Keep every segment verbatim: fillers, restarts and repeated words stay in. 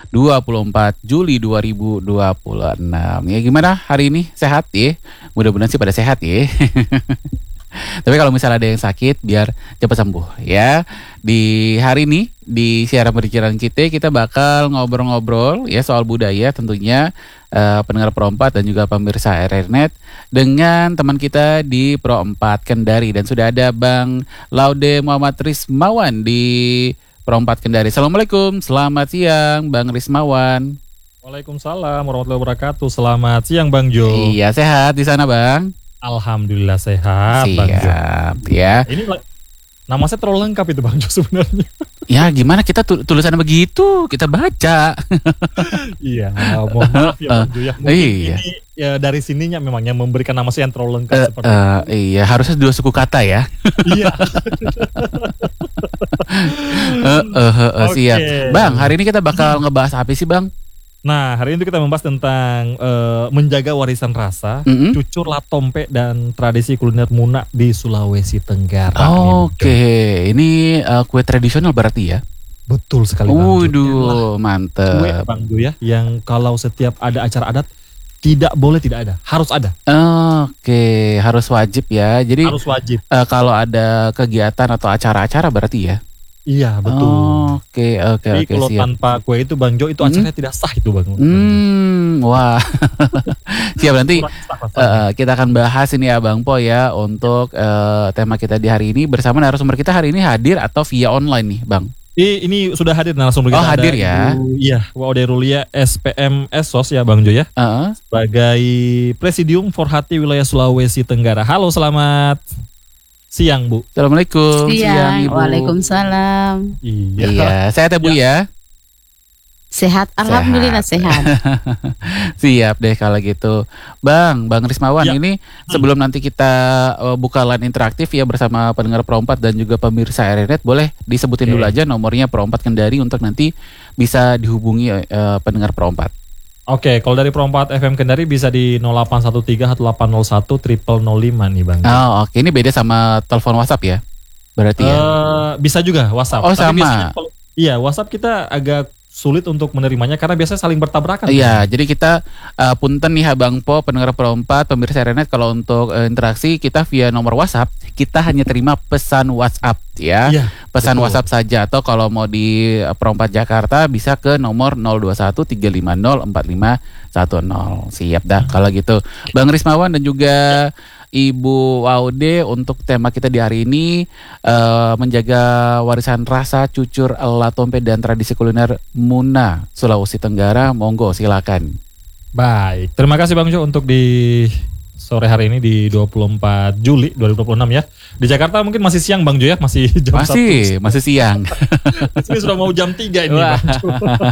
dua puluh empat Juli dua ribu dua puluh enam. Ya gimana hari ini? Sehat ya? Mudah-mudahan sih pada sehat ya. Tapi kalau misalnya ada yang sakit, biar cepat sembuh ya. Di hari ini, di siaran pembicaraan kita, kita bakal ngobrol-ngobrol ya soal budaya tentunya, uh, pendengar Pro empat dan juga pemirsa R R Net dengan teman kita di Pro empat Kendari. Dan sudah ada Bang Laude Muhammad Rismawan di Pro empat Kendari. Assalamualaikum, selamat siang Bang Rismawan. Waalaikumsalam warahmatullahi wabarakatuh. Selamat siang Bang Jo. Iya, sehat di sana Bang? Alhamdulillah sehat. Siap, Bang Jo. Ya. Ini nama saya terlalu lengkap itu Bang Jo sebenarnya. Ya gimana kita tul- tulisannya begitu, kita baca. Iya, mohon maaf ya Bang Jo ya. Mungkin iya. ini ya dari sininya memang yang memberikan nama saya yang terlalu lengkap Uh, seperti uh, iya, harusnya dua suku kata ya. Iya. uh, uh, uh, uh, Oke. Siap. Bang, hari ini kita bakal ngebahas apa sih Bang? Nah, hari ini kita membahas tentang eh, menjaga warisan rasa, Mm-mm. cucur latompe dan tradisi kuliner Muna di Sulawesi Tenggara. Oke, ini uh, kue tradisional berarti ya? Betul sekali Bang Jo. Waduh, Kue mantep. Bang Jo ya, yang kalau setiap ada acara adat tidak boleh tidak ada, harus ada. Oke, harus wajib ya. Jadi Harus wajib. uh, kalau ada kegiatan atau acara-acara berarti ya? Iya betul. Oke, oke, Jadi oke, kalau siap. tanpa kue itu Bang Jo itu Hmm? acaranya tidak sah itu Bang. Hmm, wah. Siap, nanti Kurang sah rasanya. uh, kita akan bahas ini ya Bang Po ya untuk uh, tema kita di hari ini bersama narasumber kita hari ini hadir atau via online nih Bang. I- ini sudah hadir narasumber kita. Oh, hadir ada ya. Ibu- Iya, Waude Rulia S P M Esos ya Bang Jo ya. Uh, Sebagai Presidium Forhati Wilayah Sulawesi Tenggara. Halo, selamat siang Bu. Assalamualaikum, Siang, Ibu. Waalaikumsalam. Iya. Iya, sehat ya Bu ya. Sehat, alhamdulillah sehat. Siap deh kalau gitu. Bang, Bang Rismawan, Ya. ini sebelum nanti kita uh, buka line interaktif ya bersama pendengar Pro empat dan juga pemirsa R R Net, boleh disebutin Oke. dulu aja nomornya Pro empat Kendari untuk nanti bisa dihubungi uh, pendengar Pro empat. Oke, kalau dari Pro empat F M Kendari bisa di nol delapan satu tiga satu delapan nol satu nol nol lima nih Bang. Oh, oke. Ini beda sama telepon WhatsApp ya? Berarti ya? Eh, bisa juga WhatsApp. Oh, sama. biasanya kalau- iya, WhatsApp kita agak sulit untuk menerimanya karena biasanya saling bertabrakan. Iya, jadi kita uh, punten nih Bang Po, pendengar Pro empat, pemirsa R R Net, kalau untuk uh, interaksi kita via nomor WhatsApp, kita hanya terima pesan WhatsApp ya. Iya, Pesan betul. WhatsApp saja, atau kalau mau di uh, Pro empat Jakarta bisa ke nomor nol dua satu tiga lima nol empat lima satu nol. Siap dah kalau gitu. Bang Rismawan dan juga Ibu Waude, untuk tema kita di hari ini uh, menjaga warisan rasa, cucur latompe dan tradisi kuliner Muna Sulawesi Tenggara. Monggo silakan. Baik, terima kasih Bang Jo untuk di sore hari ini di dua puluh empat Juli dua ribu dua puluh enam ya. Di Jakarta mungkin masih siang Bang Jo ya, masih jam Masih, satu. masih siang. Di sini sudah mau jam tiga ini Wah. Bang Jo.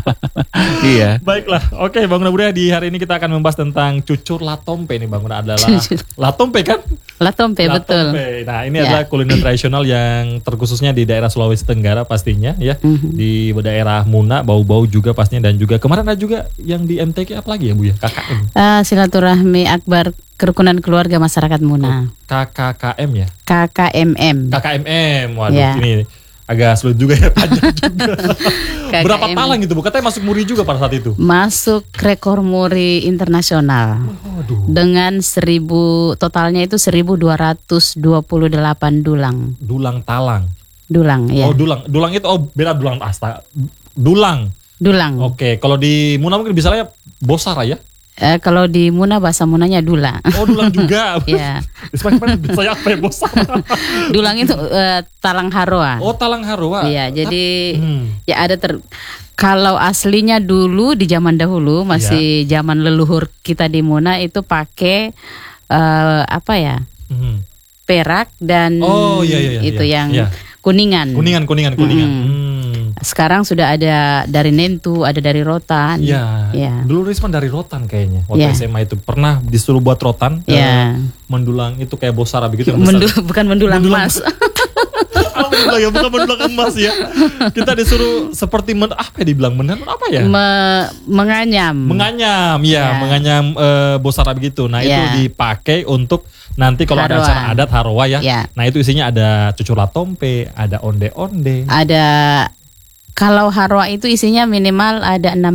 Iya. Baiklah, oke Bang Naburia, di hari ini kita akan membahas tentang cucur latompe nih Bang. Adalah Cucur. latompe kan? Latompe, betul. Latompe. Nah, ini Ya. adalah kuliner tradisional yang terkhususnya di daerah Sulawesi Tenggara pastinya ya. Mhm. Di daerah Muna, bau-bau juga pastinya, dan juga kemarin ada juga yang di M T K apa lagi ya Bu ya? K K M. Ah, silaturahmi akbar kerukunan keluarga masyarakat Muna. K K K M ya? K K M M. K K M M. Waduh, Ya. ini agak sulit juga ya, panjang juga. K K M. Berapa talang itu Bu? Katanya masuk muri juga pada saat itu. Masuk rekor muri internasional Waduh. dengan seribu, totalnya itu seribu dua ratus dua puluh delapan dulang. Dulang talang. Dulang, ya. Oh, dulang. Dulang itu oh beda dulang asta. Dulang. Dulang. Oke, kalau di Muna mungkin bisa ya bosara ya. Eh, kalau di Muna bahasa Munanya dula. Oh, dulang juga. Ya. Semakin bisa apa ya bosara. Dulang itu eh, talang haroa. Oh, talang harua. Iya, jadi Hmm. ya ada ter kalau aslinya dulu di zaman dahulu masih Iya. zaman leluhur kita di Muna itu pakai eh, apa ya? Hmm. Perak dan Oh, iya, iya, iya, itu iya. yang Iya. kuningan. Kuningan, kuningan, kuningan. Mm. Hmm. Sekarang sudah ada dari Nentu, ada dari Rotan. Iya. Iya. Dulu Risman dari rotan kayaknya. Waktu Iya. S M A itu pernah disuruh buat rotan. Iya. eh, mendulang itu kayak bosara begitu. yang Mendu- besar. bukan mendulang Mendulang. emas. Apa dibilang ya? Bukan mendulang emas ya. Kita disuruh seperti men, apa ya dibilang benar apa ya? Me- menganyam. Menganyam, ya, Ya. menganyam eh, bosara begitu. Nah Ya. itu dipakai untuk nanti kalau ada Harwa. acara adat harwa ya. Ya. Nah itu isinya ada cucur latompe, ada onde-onde. Ada kalau harwa itu isinya minimal ada enam